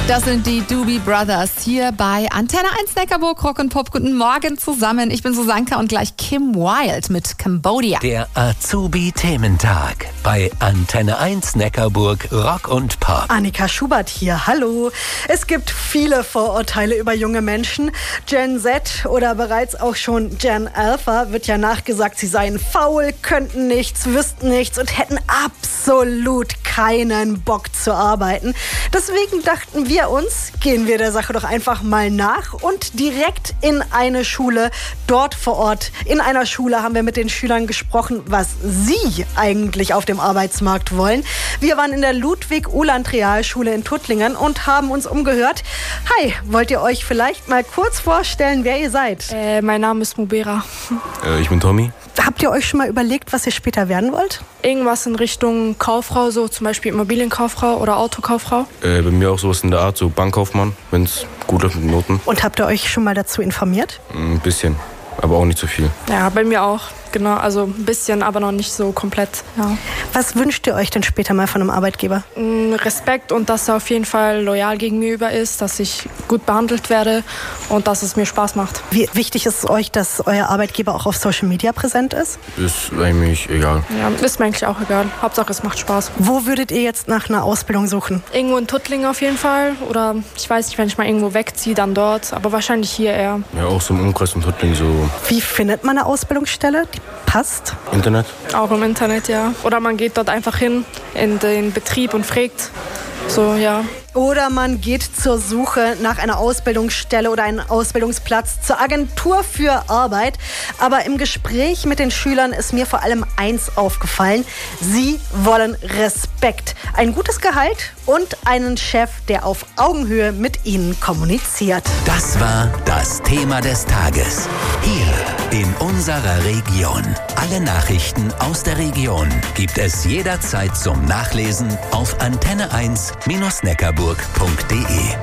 Das sind die Doobie Brothers hier bei Antenne 1 Neckarburg, Rock und Pop. Guten Morgen zusammen. Ich bin Susanka und gleich Kim Wilde mit Cambodia. Der Azubi-Thementag bei Antenne 1 Neckarburg, Rock und Pop. Annika Schubert hier, hallo. Es gibt viele Vorurteile über junge Menschen. Gen Z oder bereits auch schon Gen Alpha wird ja nachgesagt, sie seien faul, könnten nichts, wüssten nichts und hätten absolut keinen Bock zu arbeiten. Deswegen dachten wir uns, gehen wir der Sache doch einfach mal nach und direkt in eine Schule, dort vor Ort, in einer Schule haben wir mit den Schülern gesprochen, was sie eigentlich auf dem Arbeitsmarkt wollen. Wir waren in der Ludwig-Uhland-Realschule in Tuttlingen und haben uns umgehört. Hi, wollt ihr euch vielleicht mal kurz vorstellen, wer ihr seid? Mein Name ist Mubera. Ich bin Tommy. Habt ihr euch schon mal überlegt, was ihr später werden wollt? Irgendwas in Richtung Kauffrau, so zum Beispiel Immobilienkauffrau oder Autokauffrau. Bei mir auch sowas in der Art, so Bankkaufmann, wenn es gut läuft mit Noten. Und habt ihr euch schon mal dazu informiert? Ein bisschen, aber auch nicht so viel. Ja, bei mir auch. Genau, also ein bisschen, aber noch nicht so komplett. Ja. Was wünscht ihr euch denn später mal von einem Arbeitgeber? Respekt und dass er auf jeden Fall loyal gegenüber ist, dass ich gut behandelt werde und dass es mir Spaß macht. Wie wichtig ist es euch, dass euer Arbeitgeber auch auf Social Media präsent ist? Ist eigentlich egal. Ja, ist mir eigentlich auch egal. Hauptsache es macht Spaß. Wo würdet ihr jetzt nach einer Ausbildung suchen? Irgendwo in Tuttlingen auf jeden Fall. Oder ich weiß nicht, wenn ich mal irgendwo wegziehe, dann dort. Aber wahrscheinlich hier eher. Ja, auch so im Umkreis von Tuttlingen so. Wie findet man eine Ausbildungsstelle, die passt? Internet? Auch im Internet, ja. Oder man geht dort einfach hin in den Betrieb und fragt. So, ja. Oder man geht zur Suche nach einer Ausbildungsstelle oder einem Ausbildungsplatz zur Agentur für Arbeit. Aber im Gespräch mit den Schülern ist mir vor allem eins aufgefallen. Sie wollen Respekt, ein gutes Gehalt und einen Chef, der auf Augenhöhe mit ihnen kommuniziert. Das war das Thema des Tages. Hier in unserer Region. Alle Nachrichten aus der Region gibt es jederzeit zum Nachlesen auf antenne1-neckarburg.de.